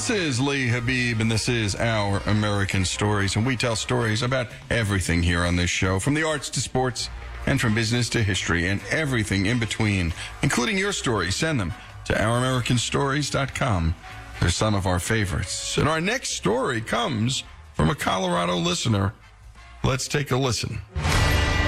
This is Lee Habib, and this is Our American Stories, and we tell stories about everything here on this show, from the arts to sports, and from business to history, and everything in between, including your stories. Send them to ouramericanstories.com. They're some of our favorites. And our next story comes from a Colorado listener. Let's take a listen.